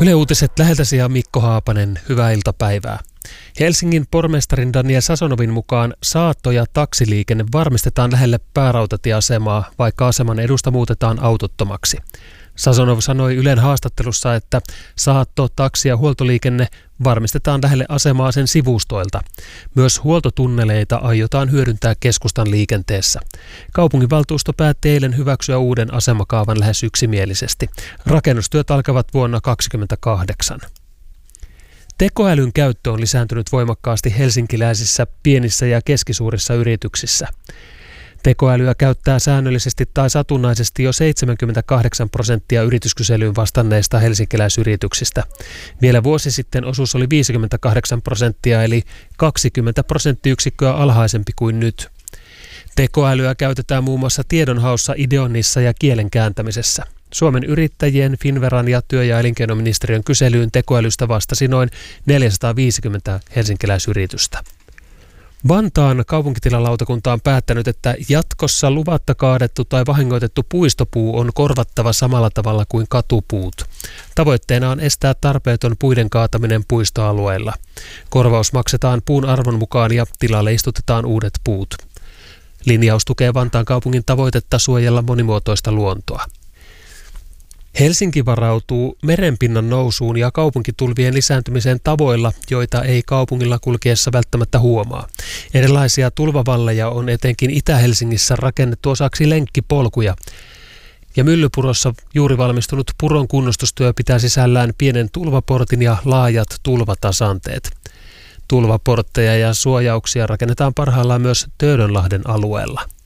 Yle Uutiset läheltäsi ja Mikko Haapanen, hyvää iltapäivää. Helsingin pormestarin Daniel Sasonovin mukaan saatto- ja taksiliikenne varmistetaan lähelle päärautatieasemaa, vaikka aseman edusta muutetaan autottomaksi. Sasonov sanoi Ylen haastattelussa, että saatto-, taksi- ja huoltoliikenne varmistetaan lähelle asemaa sen sivustoilta. Myös huoltotunneleita aiotaan hyödyntää keskustan liikenteessä. Kaupunginvaltuusto päätti eilen hyväksyä uuden asemakaavan lähes yksimielisesti. Rakennustyöt alkavat vuonna 2028. Tekoälyn käyttö on lisääntynyt voimakkaasti helsinkiläisissä pienissä ja keskisuurissa yrityksissä. Tekoälyä käyttää säännöllisesti tai satunnaisesti jo 78% yrityskyselyyn vastanneista helsinkiläisyrityksistä. Vielä vuosi sitten osuus oli 58%, eli 20 prosenttiyksikköä alhaisempi kuin nyt. Tekoälyä käytetään muun muassa tiedonhaussa, ideoinnissa ja kielen kääntämisessä. Suomen yrittäjien, Finnveran ja työ- ja elinkeinoministeriön kyselyyn tekoälystä vastasi noin 450 helsinkiläisyritystä. Vantaan kaupunkitilalautakunta on päättänyt, että jatkossa luvatta kaadettu tai vahingoitettu puistopuu on korvattava samalla tavalla kuin katupuut. Tavoitteena on estää tarpeeton puiden kaataminen puistoalueilla. Korvaus maksetaan puun arvon mukaan ja tilalle istutetaan uudet puut. Linjaus tukee Vantaan kaupungin tavoitetta suojella monimuotoista luontoa. Helsinki varautuu merenpinnan nousuun ja kaupunkitulvien lisääntymiseen tavoilla, joita ei kaupungilla kulkiessa välttämättä huomaa. Erilaisia tulvavalleja on etenkin Itä-Helsingissä rakennettu osaksi lenkkipolkuja. Ja Myllypurossa juuri valmistunut puron kunnostustyö pitää sisällään pienen tulvaportin ja laajat tulvatasanteet. Tulvaportteja ja suojauksia rakennetaan parhaillaan myös Töölönlahden alueella.